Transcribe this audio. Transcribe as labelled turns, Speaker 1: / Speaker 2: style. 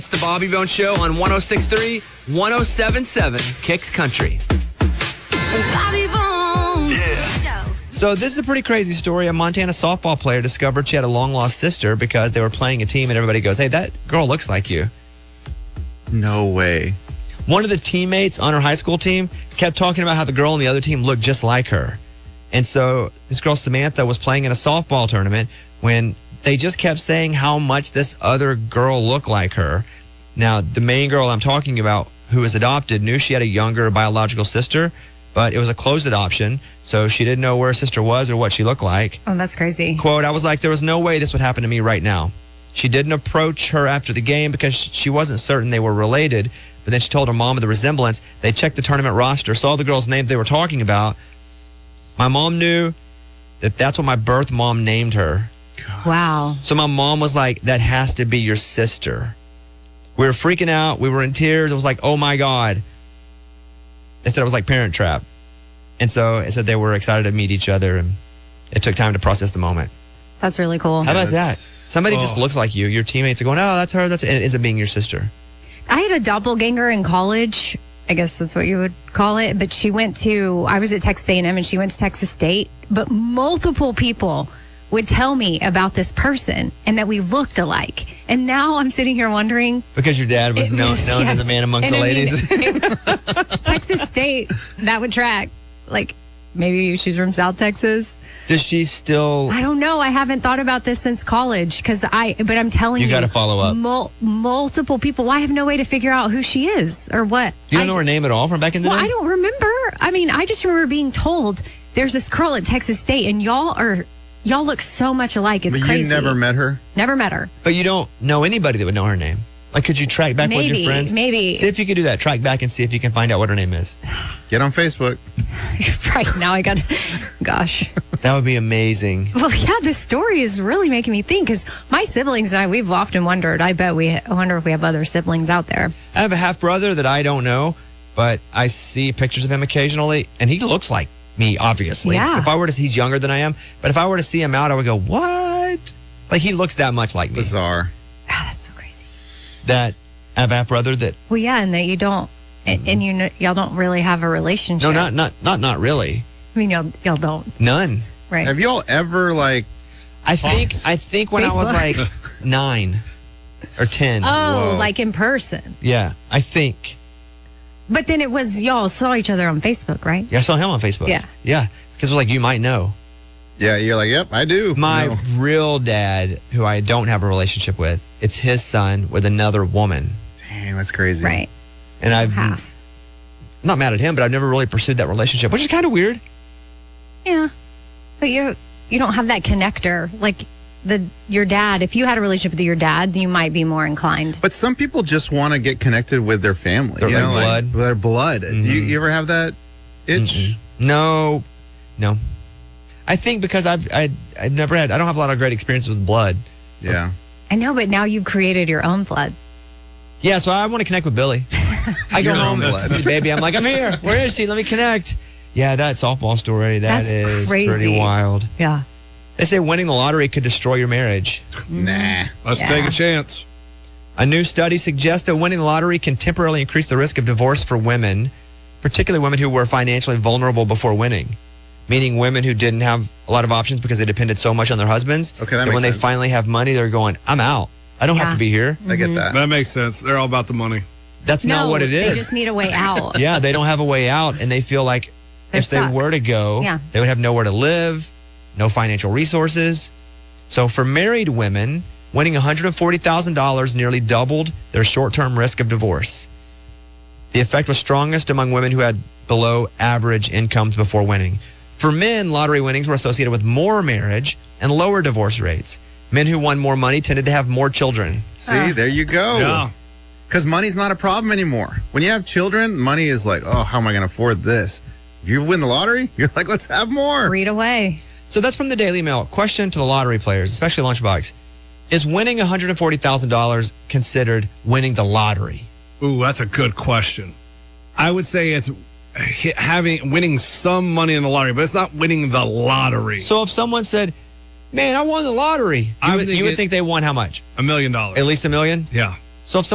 Speaker 1: It's the Bobby Bone Show on 106.3, 107.7 Kicks Country.
Speaker 2: Bobby Bones.
Speaker 1: Yeah. So this is a pretty crazy story. A Montana softball player discovered she had a long-lost sister because they were playing a team and everybody goes, hey, that girl looks like you.
Speaker 3: No way.
Speaker 1: One of the teammates on her high school team kept talking about how the girl on the other team looked just like her. And so this girl, Samantha, was playing in a softball tournament when they just kept saying how much this other girl looked like her. Now, the main girl I'm talking about, who was adopted, knew she had a younger biological sister, but it was a closed adoption, so she didn't know where her sister was or what she looked like.
Speaker 2: Oh, that's crazy.
Speaker 1: Quote, I was like, there was no way this would happen to me right now. She didn't approach her after the game because she wasn't certain they were related, but then she told her mom of the resemblance. They checked the tournament roster, saw the girl's name they were talking about. My mom knew that that's what my birth mom named her.
Speaker 2: Wow.
Speaker 1: So my mom was like, that has to be your sister. We were freaking out. We were in tears. It was like, oh my God. They said it was like Parent Trap. And so it said they were excited to meet each other, and it took time to process the moment.
Speaker 2: That's really cool.
Speaker 1: How about that? Somebody just looks like you. Your teammates are going, oh, that's her. And it ends up being your sister.
Speaker 2: I had a doppelganger in college. I guess that's what you would call it. But I was at Texas A&M and she went to Texas State. But multiple people would tell me about this person and that we looked alike. And now I'm sitting here wondering.
Speaker 1: Because your dad was known as a man amongst the ladies.
Speaker 2: Texas State, that would track. Like, maybe she's from South Texas.
Speaker 1: Does she still?
Speaker 2: I don't know. I haven't thought about this since college but I'm telling you.
Speaker 1: You got to follow up.
Speaker 2: Multiple people. Well, I have no way to figure out who she is or what.
Speaker 1: You don't know her name at all from back in the day?
Speaker 2: Well, I don't remember. I mean, I just remember being told there's this girl at Texas State and y'all look so much alike. It's crazy.
Speaker 3: You never met her?
Speaker 2: Never met her.
Speaker 1: But you don't know anybody that would know her name. Like, could you track back one of your friends?
Speaker 2: Maybe.
Speaker 1: See if you could do that. Track back and see if you can find out what her name is.
Speaker 3: Get on Facebook.
Speaker 2: Right now I got gosh.
Speaker 1: That would be amazing.
Speaker 2: Well, yeah, this story is really making me think because my siblings and we've often wondered. I wonder if we have other siblings out there.
Speaker 1: I have a half brother that I don't know, but I see pictures of him occasionally, and he looks like me, obviously.
Speaker 2: Yeah.
Speaker 1: He's younger than I am, but if I were to see him out, I would go, what? Like, he looks that much like me.
Speaker 3: Bizarre.
Speaker 2: Ah, that's so crazy.
Speaker 1: That I have a half brother that.
Speaker 2: Well, yeah, and that you don't, and y'all don't really have a relationship.
Speaker 1: No, not really.
Speaker 2: I mean, y'all don't.
Speaker 1: None.
Speaker 2: Right.
Speaker 3: Have y'all ever
Speaker 1: I think when I was like 9 or 10.
Speaker 2: Oh, like in person.
Speaker 1: Yeah, I think.
Speaker 2: But then it was y'all saw each other on Facebook, right?
Speaker 1: Yeah, I saw him on Facebook. Yeah, because it was like, you might know.
Speaker 3: Yeah, you're like, yep, I do.
Speaker 1: My real dad, who I don't have a relationship with, it's his son with another woman.
Speaker 3: Dang, that's crazy.
Speaker 2: Right.
Speaker 1: And I'm not mad at him, but I've never really pursued that relationship, which is kind of weird.
Speaker 2: Yeah. But you don't have that connector. Like your dad, if you had a relationship with your dad, you might be more inclined.
Speaker 3: But some people just want to get connected with their family.
Speaker 1: Their blood.
Speaker 3: Like their blood. Mm-hmm. You ever have that itch?
Speaker 1: Mm-mm. No. I think because I've never I don't have a lot of great experiences with blood. So.
Speaker 3: Yeah.
Speaker 2: I know, but now you've created your own blood.
Speaker 1: Yeah, so I want to connect with Billy. I go home, baby. I'm like, I'm here. Where is she? Let me connect. Yeah, that softball story,
Speaker 2: That's
Speaker 1: is
Speaker 2: crazy.
Speaker 1: Pretty wild.
Speaker 2: Yeah.
Speaker 1: They say winning the lottery could destroy your marriage.
Speaker 3: Nah.
Speaker 4: Let's take a chance.
Speaker 1: A new study suggests that winning the lottery can temporarily increase the risk of divorce for women, particularly women who were financially vulnerable before winning. Meaning women who didn't have a lot of options because they depended so much on their husbands.
Speaker 3: Okay, that
Speaker 1: and
Speaker 3: makes
Speaker 1: when
Speaker 3: sense.
Speaker 1: they finally have money, they're going, I'm out. I don't have to be here.
Speaker 3: I get that.
Speaker 4: That makes sense. They're all about the money.
Speaker 1: That's not what it is.
Speaker 2: They just need a way out.
Speaker 1: Yeah, they don't have a way out, and they feel like if they were to go, they would have nowhere to live, no financial resources. So for married women, winning $140,000 nearly doubled their short-term risk of divorce. The effect was strongest among women who had below average incomes before winning. For men, lottery winnings were associated with more marriage and lower divorce rates. Men who won more money tended to have more children.
Speaker 3: See, there you go.
Speaker 4: Yeah.
Speaker 3: Because money's not a problem anymore. When you have children, money is like, oh, how am I going to afford this? If you win the lottery, you're like, let's have more.
Speaker 2: Read away.
Speaker 1: So that's from the Daily Mail. Question to the lottery players, especially Lunchbox. Is winning $140,000 considered winning the lottery?
Speaker 4: Ooh, that's a good question. I would say it's winning some money in the lottery, but it's not winning the lottery.
Speaker 1: So if someone said, man, I won the lottery, you would think they won how much?
Speaker 4: $1 million.
Speaker 1: At least $1 million?
Speaker 4: Yeah.
Speaker 1: So if